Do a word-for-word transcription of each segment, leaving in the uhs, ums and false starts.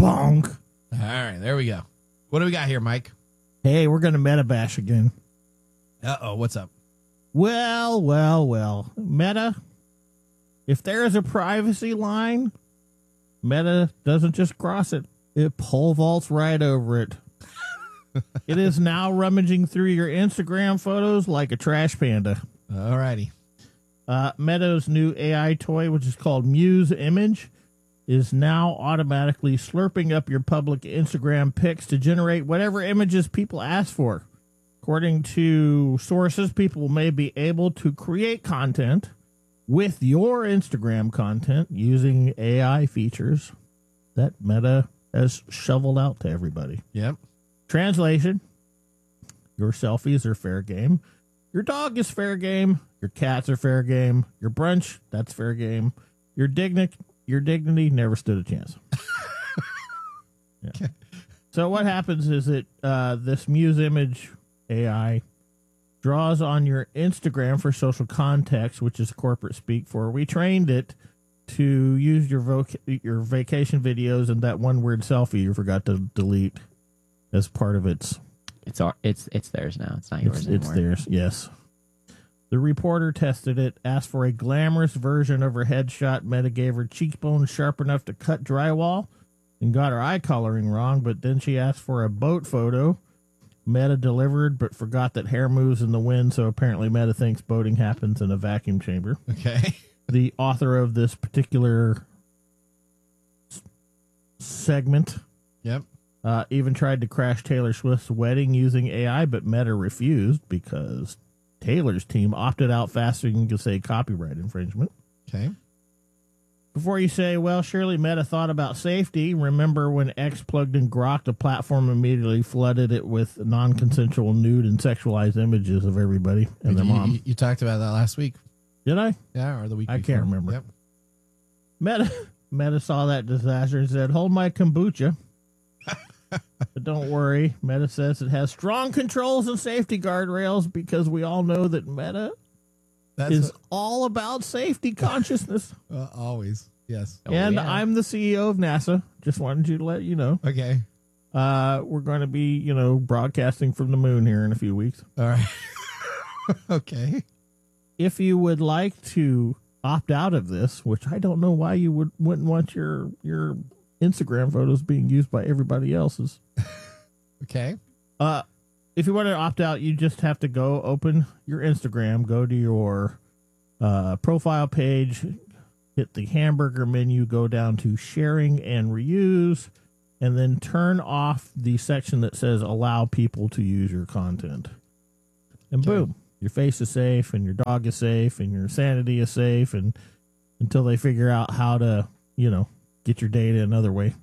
Bonk. All right, there we go. What do we got here, Mike? Hey, we're going to meta bash again. Uh-oh, what's up? Well, well, well. Meta, if there is a privacy line, Meta doesn't just cross it. It pole vaults right over it. It is now rummaging through your Instagram photos like a trash panda. All righty. Uh, Meta's new A I toy, which is called Muse Image, is now automatically slurping up your public Instagram pics to generate whatever images people ask for. According to sources, people may be able to create content with your Instagram content using A I features that Meta has shoveled out to everybody. Yep. Translation: your selfies are fair game. Your dog is fair game. Your cats are fair game. Your brunch, that's fair game. Your dignity, your dignity never stood a chance. Yeah. Okay. So what happens is that uh, this Muse Image A I draws on your Instagram for social context, which is corporate speak for. We trained it to use your voc- your vacation videos and that one weird selfie you forgot to delete as part of its. It's our, it's it's theirs now. It's not yours It's, anymore. it's theirs. Yes. The reporter tested it, asked for a glamorous version of her headshot. Meta gave her cheekbones sharp enough to cut drywall and got her eye coloring wrong, but then she asked for a boat photo. Meta delivered, but forgot that hair moves in the wind, so apparently Meta thinks boating happens in a vacuum chamber. Okay. The author of this particular s- segment Yep. uh, even tried to crash Taylor Swift's wedding using A I, but Meta refused because Taylor's team opted out faster than you can say copyright infringement. Okay. Before you say, well, surely Meta thought about safety, remember when X plugged in Grok, the platform immediately flooded it with non-consensual nude and sexualized images of everybody and you, their mom. You, you talked about that last week. Did I? Yeah, or the week I before. can't remember. Yep. Meta, Meta saw that disaster and said, hold my kombucha. But don't worry. Meta says it has strong controls and safety guardrails because we all know that Meta That's is what, all about safety consciousness. uh, always. Yes. Oh, and yeah. I'm the C E O of NASA. Just wanted you to let you know. Okay. Uh, we're going to be, you know, broadcasting from the moon here in a few weeks. All right. Okay. If you would like to opt out of this, which I don't know why you would wouldn't want your your Instagram photos being used by everybody else's. Okay. Uh, if you want to opt out, you just have to go open your Instagram, go to your uh, profile page, hit the hamburger menu, go down to sharing and reuse, and then turn off the section that says allow people to use your content. And Okay. boom, your face is safe and your dog is safe and your sanity is safe, and until they figure out how to, you know, get your data another way.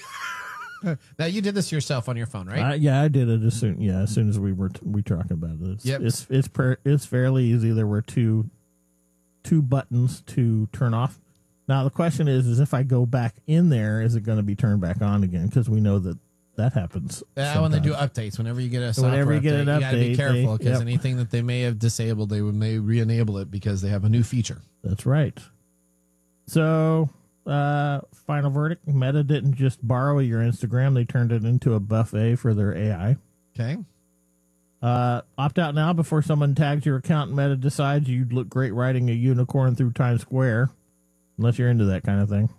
Now you did this yourself on your phone, right? Uh, yeah, I did it as soon. Yeah, as soon as we were t- we talking about it. It's Yep. it's it's, per, it's fairly easy. There were two two buttons to turn off. Now the question is, is if I go back in there, is it going to be turned back on again? Because we know that that happens. Yeah, when they do sometimes. updates, whenever you get a So software whenever you get update, an you got to be update, careful they- because yep. anything that they may have disabled, they would may re-enable it because they have a new feature. That's right. So, uh, final verdict: Meta didn't just borrow your Instagram; they turned it into a buffet for their A I. Okay. Uh, opt out now before someone tags your account and Meta decides you'd look great riding a unicorn through Times Square, unless you're into that kind of thing.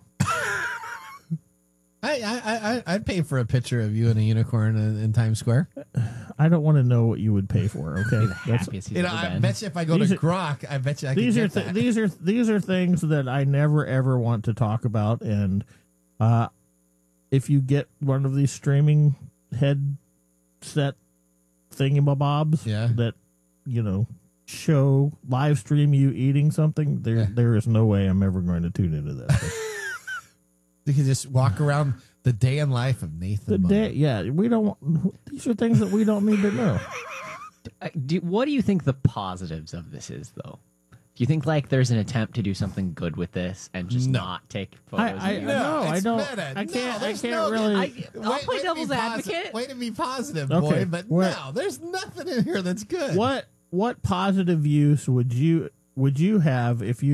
I, I, I, I'd pay for a picture of you and a unicorn in, in Times Square. I don't want to know what you would pay for. Okay, the That's- happiest he's You know, ever I been. bet you if I go These to are- Grok, I bet you I these could are get th- that. these are these are things that I never ever want to talk about. And uh, if you get one of these streaming headset thingamabobs Yeah. that you know show live stream you eating something, there Yeah. there is no way I'm ever going to tune into that. You can just walk around the day in life of Nathan. The Bunn. day, yeah, we don't. want- These are things that we don't need to know. Uh, do, what do you think the positives of this is, though? Do you think like there's an attempt to do something good with this and just No. not take photos? I, I of you? no, I it's don't. Meta. I No, can't. I there's can't no- really. I, I'll Wait- play wait to devil's be posi- advocate. Way to be positive, Okay, boy, but what- no, there's nothing in here that's good. what what positive use would you would you have if you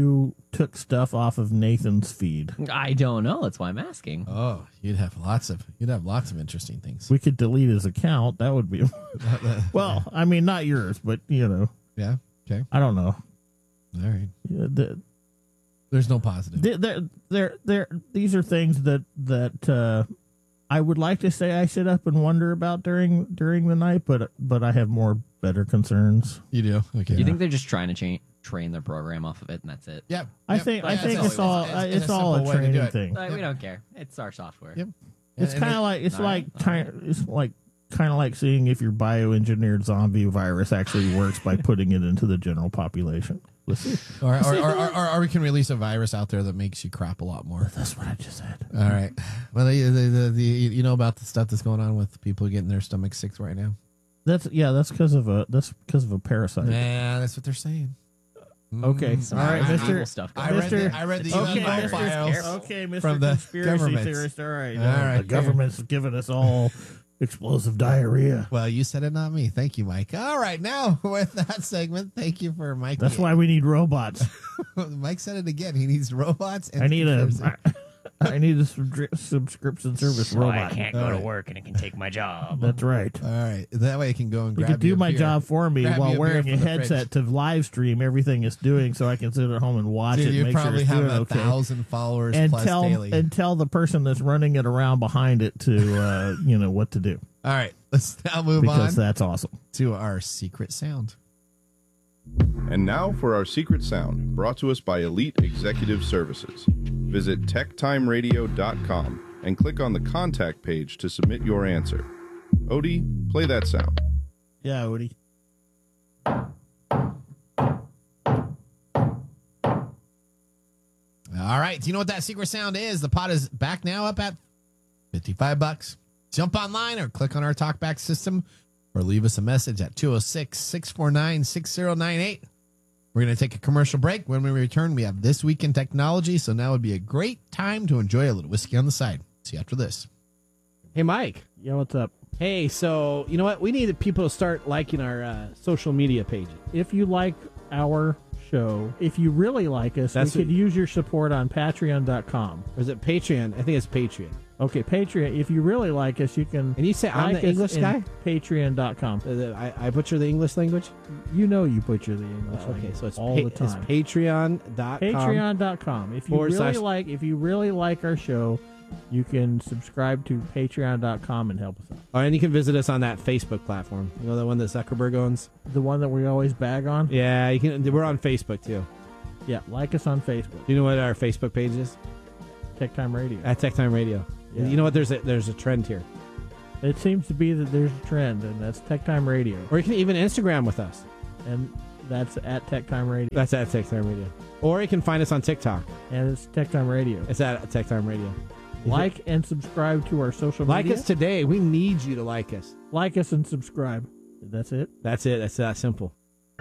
took stuff off of Nathan's feed? I don't know. That's why I'm asking. Oh, you'd have lots of you'd have lots of interesting things. We could delete his account. That would be well. I mean, not yours, but you know. Yeah. Okay. I don't know. All right. Yeah, the, There's no positive. There, there, there. These are things that that uh, I would like to say I sit up and wonder about during during the night, but but I have more better concerns. You do. Okay. Do you think they're just trying to cha- train their program off of it, and that's it? Yeah. I Yep. think I Yeah, think it's it's all it's- it's, it's a all a simple way to do training it. thing. Like, we don't care. It's our software. Yep. It's And- kind of and like it's All like right, kind it's like kind of like seeing if your bioengineered zombie virus actually works by putting it into the general population. Let's see. Or, or, or, or, or, or we can release a virus out there that makes you crap a lot more. That's what I just said. All right. Well, the, the, the, the, you know about the stuff that's going on with people getting their stomachs sick right now? That's yeah. That's because of a that's because of a parasite. Yeah, that's what they're saying. Okay. Mm, All right, I- Mister Evil stuff I going read, Mister the, I read the Okay, U F O Mister files. Okay, Mister from the Conspiracy governments. Theorist. All right. All uh, right, the government's giving us all explosive diarrhea. Well, you said it, not me. Thank you, Mike. All right, now with that segment, thank you for Mike. That's why we need robots. Mike said it again. He needs robots. And I need a subscription. I, I need a subscri- subscription service So robot. I can't All go right. to work and it can take my job. That's right. All right, that way I can go and You grab could do a my beer. job for me Grab while me a beer wearing a from the headset to live stream everything it's doing, so I can sit at home and watch Dude, it. you And make sure probably it's have doing a okay. thousand followers And plus tell daily. and tell the person that's running it around behind it to uh, you know what to do, All right, let's now move because on that's awesome. to our secret sound. And now for our secret sound, brought to us by Elite Executive Services. Visit tech time radio dot com and click on the contact page to submit your answer. Odie, play that sound. Yeah, Odie. All right, do you know what that secret sound is? The pot is back now up at fifty-five bucks. Jump online or click on our talkback system or leave us a message at two oh six, six four nine, six oh nine eight. We're going to take a commercial break. When we return, we have This Week in Technology, so now would be a great time to enjoy a little whiskey on the side. See you after this. Hey, Mike. Yeah, what's up? Hey, so you know what? We need people to start liking our uh, social media pages. If you like our show, if you really like us, That's we could what- use your support on patreon dot com. Or is it Patreon? I think it's Patreon. Okay, Patreon. If you really like us, you can. And you say I'm like the us English in guy? patreon dot com. Uh, the- I, I butcher the English language? You know you butcher the English Okay, language so it's, all pa- the time. it's patreon dot com. Patreon dot com. If you forward really slash- like, if you really like our show, you can subscribe to patreon dot com and help us out. Oh, and you can visit us on that Facebook platform. You know, the one that Zuckerberg owns? The one that we always bag on. Yeah, you can. We're on Facebook, too. Yeah, like us on Facebook. Do you know what our Facebook page is? Tech Time Radio. At Tech Time Radio. Yeah. You know what? There's a, there's a trend here. It seems to be that there's a trend, and that's Tech Time Radio, Or you can even Instagram with us. and that's at Tech Time Radio, That's at Tech Time Radio. Or you can find us on TikTok. and it's Tech Time Radio. It's at Tech Time Radio. Like and subscribe to our social Like media. us today. We need you to like us. Like us and subscribe. That's it. That's it. That's that simple.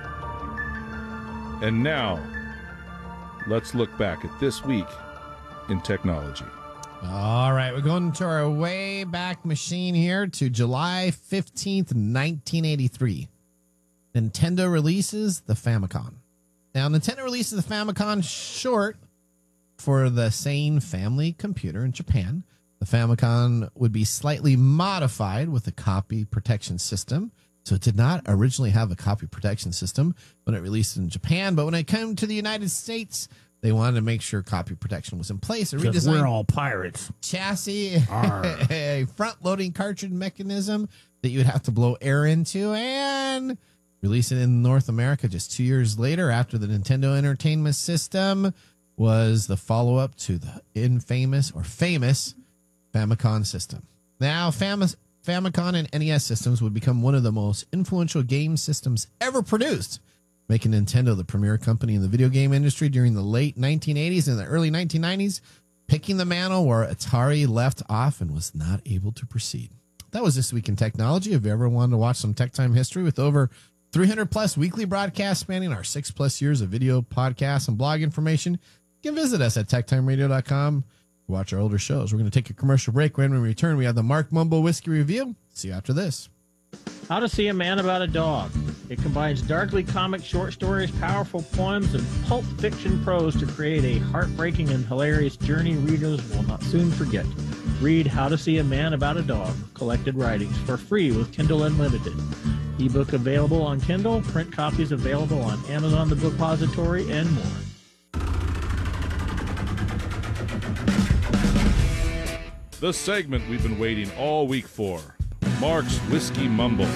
And now, let's look back at this week in technology. All right, we're going to our way back machine here to July fifteenth, nineteen eighty-three. Nintendo releases the Famicom. Now, Nintendo releases the Famicom short for the Sane family computer in Japan. The Famicom would be slightly modified with a copy protection system. So it did not originally have a copy protection system when it released in Japan, but when it came to the United States, they wanted to make sure copy protection was in place. It Because redesigned we're all pirates. chassis, Arr. a front-loading cartridge mechanism that you would have to blow air into, and release it in North America just two years later after the Nintendo Entertainment System was the follow-up to the infamous or famous Famicom system. Now, Fam- Famicom and N E S systems would become one of the most influential game systems ever produced, making Nintendo the premier company in the video game industry during the late nineteen eighties and the early nineteen nineties, picking the mantle where Atari left off and was not able to proceed. That was This Week in Technology. If you ever wanted to watch some Tech Time history with over three hundred plus weekly broadcasts spanning our six plus years of video, podcasts, and blog information, you can visit us at tech time radio dot com. Watch our older shows. We're going to take a commercial break. When we return, we have the Mark Mumbo Whiskey Review. See you after this. How to see a man about a dog. It combines darkly comic short stories, powerful poems, and pulp fiction prose to create a heartbreaking and hilarious journey readers will not soon forget. Read How to See a Man About a Dog, Collected Writings, for free with Kindle Unlimited. Ebook available on Kindle, print copies available on Amazon the Bookpository, and more. The segment we've been waiting all week for. Mark's Whiskey Mumble.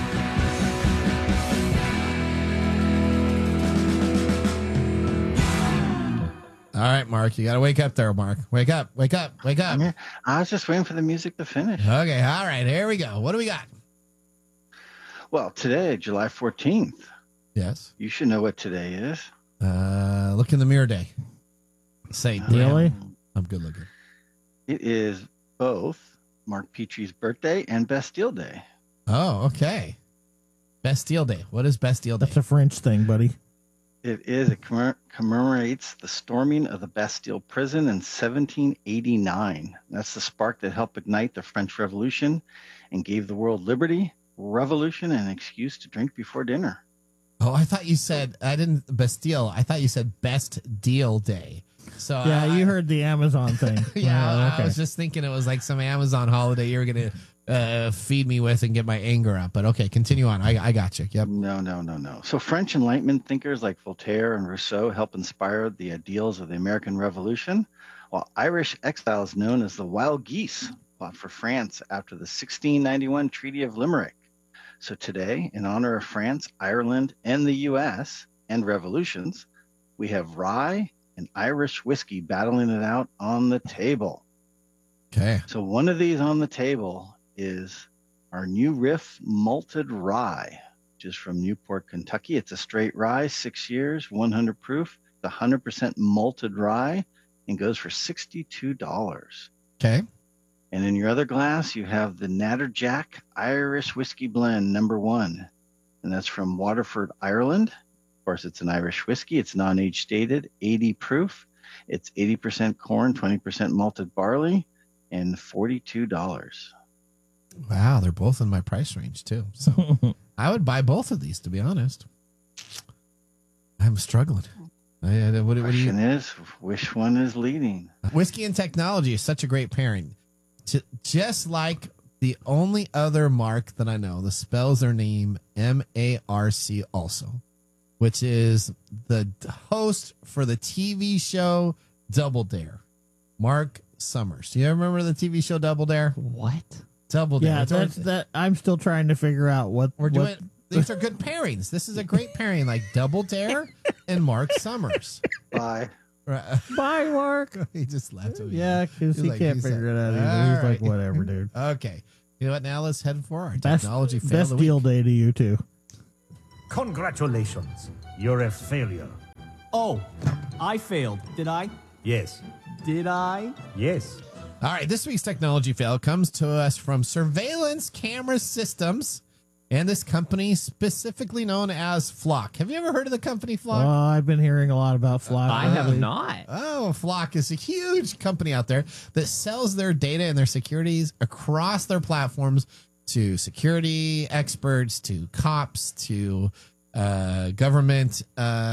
All right, Mark, you got to wake up there, Mark. Wake up, wake up, wake up. I'm here. I was just waiting for the music to finish. Okay, all right, here we go. What do we got? Well, today, July fourteenth, Yes. you should know what today is. Uh, look in the mirror day. Say, damn, Really? I'm good looking. It is both Mark Petrie's birthday and Bastille Day. Oh, okay. Bastille Day. What is Bastille Day? That's a French thing, buddy. It is. It commem- commemorates the storming of the Bastille prison in seventeen eighty-nine. That's the spark that helped ignite the French Revolution and gave the world liberty, revolution, and an excuse to drink before dinner. Oh, I thought you said, I didn't, Bastille. I thought you said Best Deal Day. So Yeah, I, you heard the Amazon thing. Yeah, Oh, I okay. was just thinking it was like some Amazon holiday you were going to uh, feed me with and get my anger up. But okay, continue on. I, I got you. Yep. No, no, no, no. So French Enlightenment thinkers like Voltaire and Rousseau helped inspire the ideals of the American Revolution, while Irish exiles known as the Wild Geese fought for France after the sixteen ninety-one Treaty of Limerick. So today, in honor of France, Ireland, and the U S and revolutions, we have rye and Irish whiskey battling it out on the table. Okay. So one of these on the table is our New Riff Malted Rye, which is from Newport, Kentucky. It's a straight rye, six years, one hundred proof. It's one hundred percent malted rye and goes for sixty-two dollars. Okay. And in your other glass, you have the Natterjack Irish Whiskey Blend number one. And that's from Waterford, Ireland. Of course, it's an Irish whiskey. It's non-age stated, eighty proof. It's eighty percent corn, twenty percent malted barley, and forty-two dollars. Wow, they're both in my price range too. So I would buy both of these, to be honest. I'm struggling. I, I, what, what do Question you? is, which one is leading? Whiskey and technology is such a great pairing. J- just like the only other Mark that I know that spells their name M A R C also, which is the host for the T V show Double Dare, Mark Summers. Do you remember the T V show Double Dare? What? Double Dare. Yeah, It's that's our- that. I'm still trying to figure out what We're what- doing. These are good pairings. This is a great pairing, like Double Dare and Mark Summers. Bye. Right. Bye, Mark. He just laughed at me. Yeah, because He's he like- can't he's figure like, it out either. "All He's like, right." whatever, dude. Okay. You know what? Now let's head for our Best, technology fail best of the deal week. day to you too. Congratulations. You're a failure. Oh, I failed, did I? Yes. Did I? Yes. All right. This week's technology fail comes to us from Surveillance Camera Systems and this company specifically known as Flock. Have you ever heard of the company Flock? Oh, I've been hearing a lot about Flock. I have lately. not. Oh, Flock is a huge company out there that sells their data and their securities across their platforms to security experts, to cops, to uh, government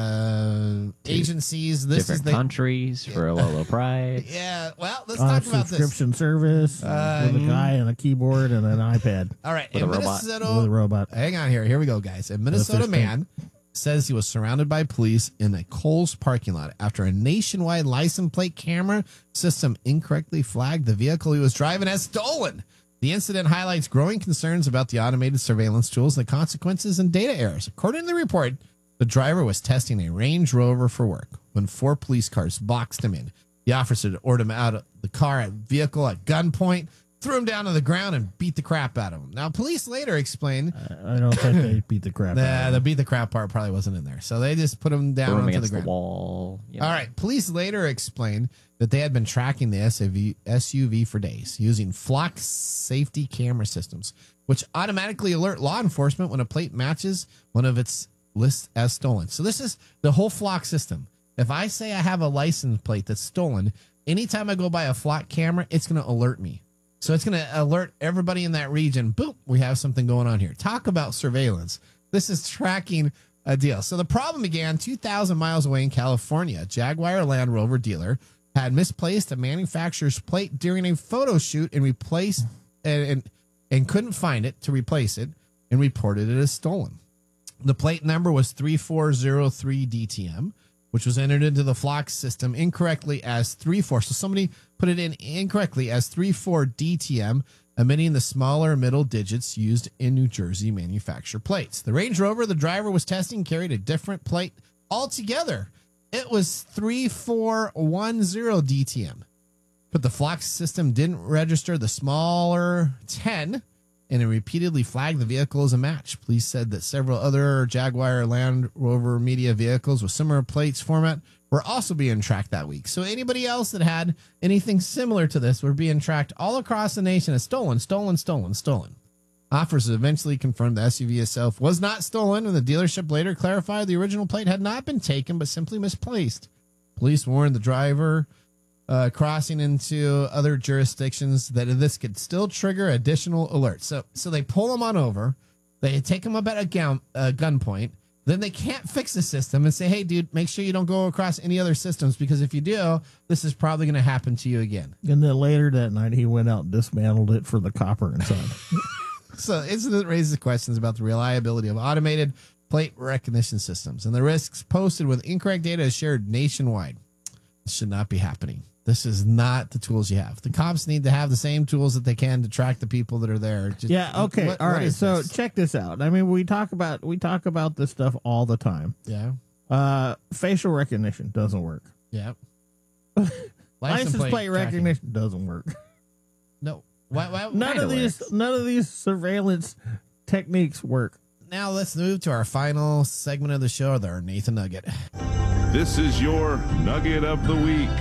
uh, agencies. This Different is the countries for a low, low price. yeah. Well, let's On a talk about this. subscription service Uh, with a guy and a keyboard and an iPad All right, With in a robot. Minnesota, with a robot. hang on here. Here we go, guys. A Minnesota fish tank. man says he was surrounded by police in a Kohl's parking lot after a nationwide license plate camera system incorrectly flagged the vehicle he was driving as stolen. The incident highlights growing concerns about the automated surveillance tools and the consequences and data errors. According to the report, the driver was testing a Range Rover for work when four police cars boxed him in. The officer ordered him out of the car at vehicle at gunpoint, threw him down to the ground, and beat the crap out of him. Now, police later explained I don't think they beat the crap out Nah, of the him. beat the crap part probably wasn't in there. So they just put him down Throw 'em onto the against the, ground. wall. you know. All right. Police later explained that they had been tracking the S U V, S U V for days using Flock safety camera systems, which automatically alert law enforcement when a plate matches one of its lists as stolen. So this is the whole Flock system. If I say I have a license plate that's stolen, anytime I go by a Flock camera, it's going to alert me. So it's going to alert everybody in that region. Boom, we have something going on here. Talk about surveillance. This is tracking a deal. So the problem began two thousand miles away in California. Jaguar Land Rover dealer had misplaced a manufacturer's plate during a photo shoot and replaced and, and, and couldn't find it to replace it and reported it as stolen. The plate number was three four zero three D T M, which was entered into the Flock system incorrectly as three four. So somebody put it in incorrectly as three four D T M, omitting the smaller middle digits used in New Jersey manufacturer plates. The Range Rover the driver was testing carried a different plate altogether. It was three four one zero D T M, but the Flock system didn't register the smaller ten, and it repeatedly flagged the vehicle as a match. Police said that several other Jaguar Land Rover media vehicles with similar plates format were also being tracked that week. So anybody else that had anything similar to this were being tracked all across the nation as stolen, stolen, stolen, stolen. Officers eventually confirmed the S U V itself was not stolen, and the dealership later clarified the original plate had not been taken but simply misplaced. Police warned the driver uh, crossing into other jurisdictions that this could still trigger additional alerts. So, so they pull him on over, they take him up at a gun, uh, gunpoint. Then they can't fix the system and say, hey, dude, make sure you don't go across any other systems, because if you do, this is probably going to happen to you again. And then later that night, he went out and dismantled it for the copper inside. So incident raises questions about the reliability of automated plate recognition systems, and the risks posted with incorrect data is shared nationwide. This should not be happening. This is not the tools you have. The cops need to have the same tools that they can to track the people that are there. Just, yeah. Okay. what- all what right. is So this? check this out. I mean, we talk about we talk about this stuff all the time. Yeah. Uh, facial recognition doesn't work. Yeah. License, plate, tracking. recognition doesn't work. No. Why, why, None Kinda of these works. none of these surveillance techniques work. Now let's move to our final segment of the show, our Nathan Nugget. This is your Nugget of the Week.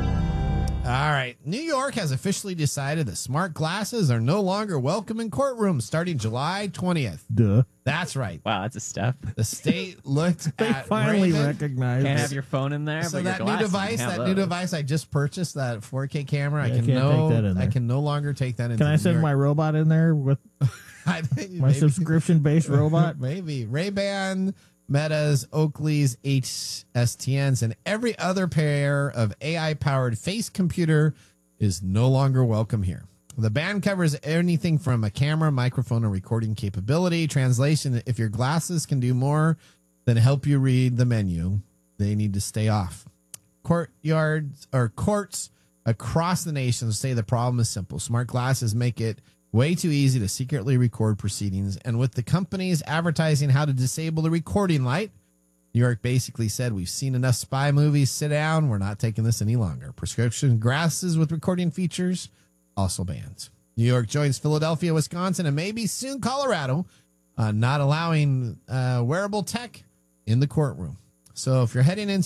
All right. New York has officially decided that smart glasses are no longer welcome in courtrooms starting July twentieth. Duh. That's right. Wow, that's a step. The state looked They at finally Raven. recognized Can't it. have your phone in there. So but that your new glasses, device, you can have that new those. device I just purchased, that four K camera, Yeah, I can can't no, take that in I there. can no longer take that in. Can I send my robot in there with I think my maybe- subscription based robot? Maybe Ray-Ban, Meta's, Oakley's, H S T Ns, and every other pair of A I powered face computer is no longer welcome here. The ban covers anything from a camera, microphone, or recording capability. Translation: if your glasses can do more than help you read the menu, they need to stay off. Courtyards or courts across the nation say the problem is simple. Smart glasses make it way too easy to secretly record proceedings. And with the companies advertising how to disable the recording light, New York basically said, we've seen enough spy movies. Sit down. We're not taking this any longer. Prescription glasses with recording features also banned. New York joins Philadelphia, Wisconsin, and maybe soon Colorado, uh, not allowing uh, wearable tech in the courtroom. So if you're heading into